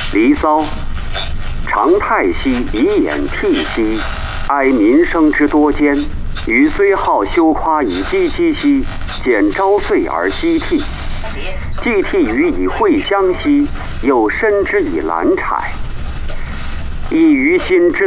离骚，常太息以掩涕兮，哀民生之多艰。予虽好修夸以积积兮，见朝岁而夕涕。既涕于以蕙香兮，又深之以兰柴。亦于心之